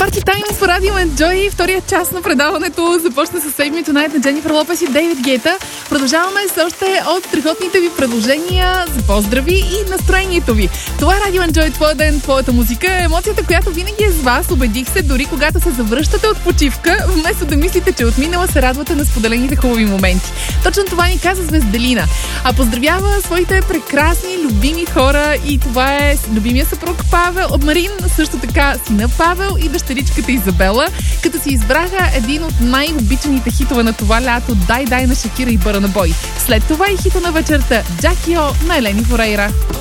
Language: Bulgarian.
Парти Тайм в Радио Enjoy. Втория част на предаването започна с Save Me Tonight на Дженифър Лопес и Дейвид Гейта. Продължаваме с още от страхотните ви предложения за поздрави и настроението ви. Това е Радио Enjoy, твоя ден, твоята музика, емоцията, която винаги е с вас. Убедих се, дори когато се завръщате от почивка, вместо да мислите, че отминала, се радвате на споделените хубави моменти. Точно това ни каза Звезделина. А поздравява своите прекрасни, любими хора и това е любимия съпруг Павел, от Марин, също така сина Павел и дъщеричката Изабела, като си избраха един от най-обичаните хитове на това лято "Дай, дай" на Шакира и Бърна Бой. След това и хита на вечерта "Джакио" на Елени Форейра.